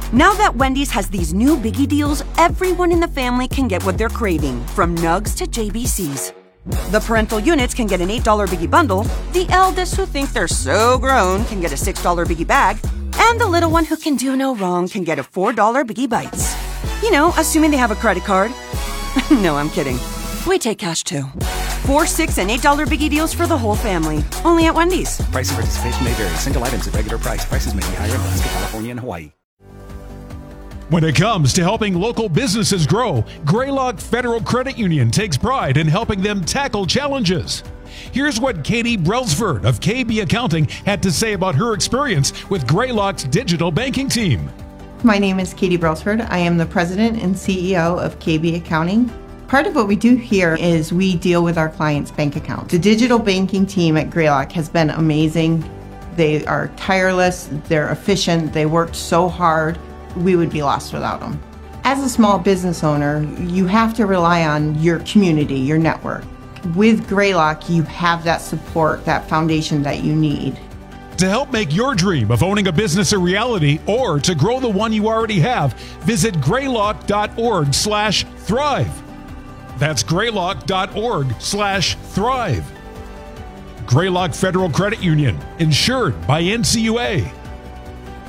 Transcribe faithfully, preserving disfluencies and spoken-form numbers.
Now that Wendy's has these new biggie deals, everyone in the family can get what they're craving, from nugs to J B Cs. The parental units can get an eight dollar biggie bundle, the eldest who think they're so grown can get a six dollar biggie bag, and the little one who can do no wrong can get a four dollar biggie bites. You know, assuming they have a credit card. No, I'm kidding. We take cash too. Four, six, and eight dollar biggie deals for the whole family. Only at Wendy's. Price and participation may vary. Single items at regular price. Prices may be higher in Alaska, California, and Hawaii. When it comes to helping local businesses grow, Greylock Federal Credit Union takes pride in helping them tackle challenges. Here's what Katie Brailsford of K B Accounting had to say about her experience with Greylock's digital banking team. My name is Katie Brailsford. I am the president and C E O of K B Accounting. Part of what we do here is we deal with our clients' bank accounts. The digital banking team at Greylock has been amazing. They are tireless, they're efficient, they worked so hard. We would be lost without them. As a small business owner, you have to rely on your community, your network. With Greylock, you have that support, that foundation that you need. To help make your dream of owning a business a reality or to grow the one you already have, visit greylock dot org slash thrive. That's greylock dot org slash thrive. Greylock Federal Credit Union, insured by N C U A.